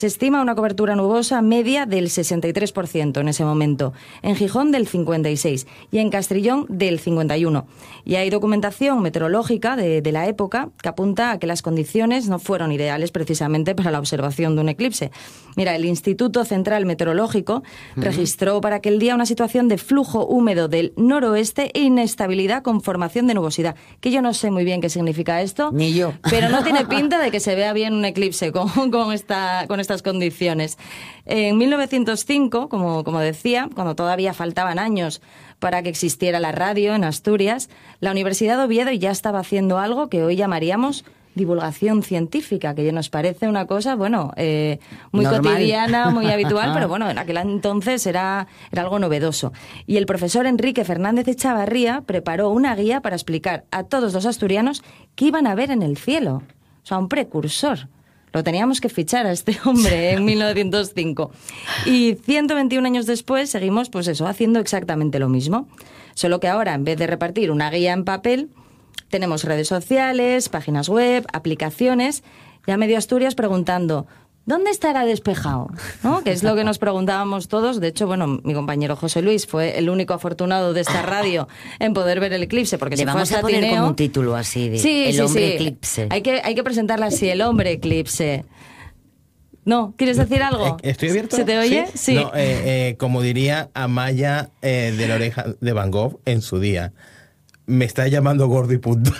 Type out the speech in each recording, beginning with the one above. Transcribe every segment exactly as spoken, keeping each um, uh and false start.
Se estima una cobertura nubosa media del sesenta y tres por ciento en ese momento, en Gijón del cincuenta y seis por ciento y en Castrillón del cincuenta y uno por ciento. Y hay documentación meteorológica de, de la época que apunta a que las condiciones no fueron ideales precisamente para la observación de un eclipse. Mira, el Instituto Central Meteorológico uh-huh. registró para aquel día una situación de flujo húmedo del noroeste e inestabilidad con formación de nubosidad, que yo no sé muy bien qué significa esto. Ni yo. Pero no tiene pinta de que se vea bien un eclipse con, con esta con esta condiciones. En mil novecientos cinco, como, como decía, cuando todavía faltaban años para que existiera la radio en Asturias, la Universidad de Oviedo ya estaba haciendo algo que hoy llamaríamos divulgación científica, que ya nos parece una cosa, bueno, eh, muy Normal. cotidiana, muy habitual, pero bueno, en aquel entonces era, era algo novedoso. Y el profesor Enrique Fernández Echavarría preparó una guía para explicar a todos los asturianos qué iban a ver en el cielo. O sea, un precursor. Lo teníamos que fichar a este hombre en mil novecientos cinco. Y ciento veintiún años después seguimos, pues eso, haciendo exactamente lo mismo. Solo que ahora, en vez de repartir una guía en papel, tenemos redes sociales, páginas web, aplicaciones, ya medio Asturias preguntando ¿dónde estará despejado? ¿No? Que es lo que nos preguntábamos todos. De hecho, bueno, mi compañero José Luis fue el único afortunado de esta radio en poder ver el eclipse, porque Le se vamos fue a poner Tineo. como un título así de sí, El sí, hombre sí. eclipse. Hay que, hay que presentarla así, El hombre eclipse. No, ¿quieres decir algo? ¿Estoy abierto? ¿Se te oye? Sí. sí. No, eh, eh, como diría Amaya eh, de la oreja de Van Gogh en su día, me está llamando gordo y punto.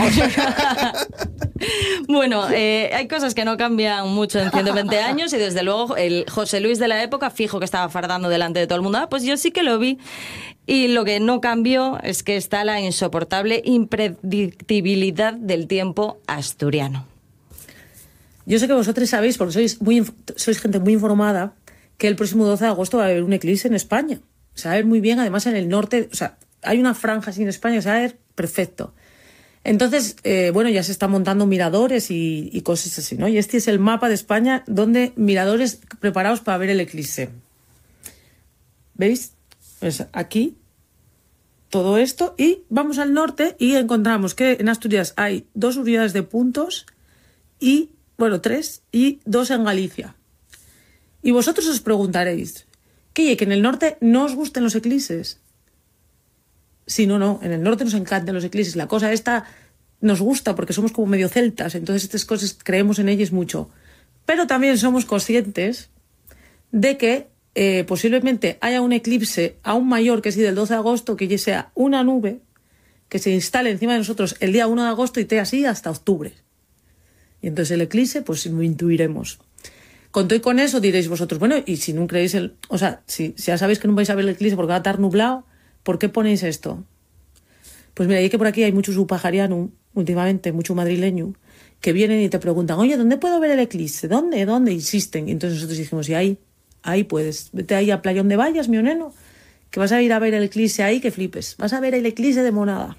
Bueno, eh, hay cosas que no cambian mucho en ciento veinte años y desde luego el José Luis de la época fijo que estaba fardando delante de todo el mundo. Ah, pues yo sí que lo vi. Y lo que no cambió es que está la insoportable impredictibilidad del tiempo asturiano. Yo sé que vosotros sabéis, porque sois, muy, sois gente muy informada, que el próximo doce de agosto va a haber un eclipse en España. Se va a ver muy bien, además en el norte, o sea, hay una franja así en España que se va a ver perfecto. Entonces, eh, bueno, ya se están montando miradores y, y cosas así, ¿no? Y este es el mapa de España donde miradores preparados para ver el eclipse. ¿Veis? Pues aquí, todo esto, y vamos al norte y encontramos que en Asturias hay dos unidades de puntos y, bueno, tres, y dos en Galicia. Y vosotros os preguntaréis, ¿qué? ¿Que en el norte no os gusten los eclipses? Sí, no, no, en el norte nos encantan los eclipses. La cosa esta nos gusta porque somos como medio celtas, entonces estas cosas creemos en ellas mucho. Pero también somos conscientes de que eh, posiblemente haya un eclipse aún mayor que sí del doce de agosto, que ya sea una nube que se instale encima de nosotros el día uno de agosto y esté así hasta octubre. Y entonces el eclipse, pues lo intuiremos. Con todo y con eso diréis vosotros, bueno, y si no creéis el... O sea, si, si ya sabéis que no vais a ver el eclipse porque va a estar nublado, ¿por qué ponéis esto? Pues mira, y que por aquí hay mucho subpajariano, últimamente, mucho madrileño, que vienen y te preguntan, oye, ¿dónde puedo ver el eclipse? ¿Dónde? ¿Dónde? Insisten. Y entonces nosotros dijimos, y ahí, ahí puedes. Vete ahí a Playón de Vallas, mi neno, que vas a ir a ver el eclipse ahí, que flipes. Vas a ver el eclipse de Monada.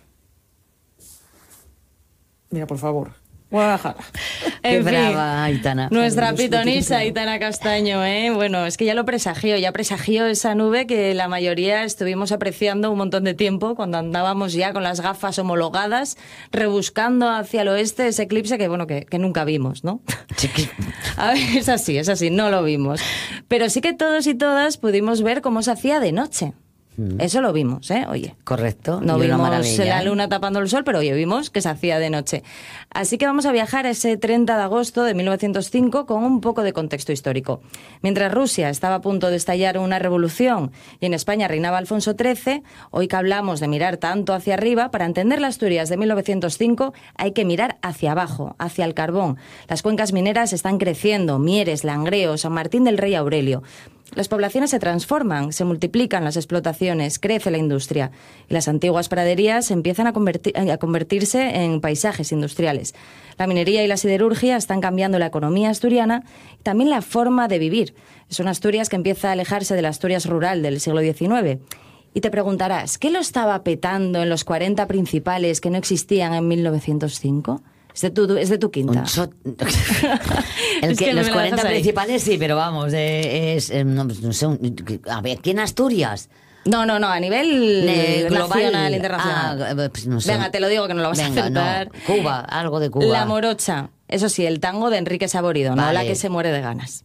Mira, por favor. Guadalajara. Qué En fin, brava, Aitana. Nuestra Los pitonisa últimos, Aitana Castaño, ¿eh? Bueno, es que ya lo presagió, ya presagió esa nube que la mayoría estuvimos apreciando un montón de tiempo cuando andábamos ya con las gafas homologadas, rebuscando hacia el oeste ese eclipse que, bueno, que, que nunca vimos, ¿no? Sí, que... A ver, es así, es así, no lo vimos. Pero sí que todos y todas pudimos ver cómo se hacía de noche. Eso lo vimos, ¿eh? Oye. Correcto. No y una vimos maravilla, la ¿eh? luna tapando el sol, pero oye, vimos que se hacía de noche. Así que vamos a viajar a ese treinta de agosto de mil novecientos cinco con un poco de contexto histórico. Mientras Rusia estaba a punto de estallar una revolución y en España reinaba Alfonso trece, hoy que hablamos de mirar tanto hacia arriba, para entender las Asturias de mil novecientos cinco hay que mirar hacia abajo, hacia el carbón. Las cuencas mineras están creciendo, Mieres, Langreo, San Martín del Rey Aurelio. Las poblaciones se transforman, se multiplican las explotaciones, crece la industria y las antiguas praderías empiezan a, convertir, a convertirse en paisajes industriales. La minería y la siderurgia están cambiando la economía asturiana y también la forma de vivir. Es una Asturias que empieza a alejarse de la Asturias rural del siglo diecinueve. Y te preguntarás, ¿qué lo estaba petando en los cuarenta principales que no existían en mil novecientos cinco? Es de tu, es de tu quinta. Un so... El Es que, que no los me la cuarenta dejas ahí. principales sí, pero vamos, eh, es, eh, no, no sé, un- a ver, ¿aquí en Asturias? No, no, no, a nivel Eh, nacional, internacional. Ah, pues no sé. Venga, te lo digo que no lo vas Venga, a acertar. no. Cuba, algo de Cuba. La morocha. Eso sí, el tango de Enrique Saborido, no Vale. la que se muere de ganas.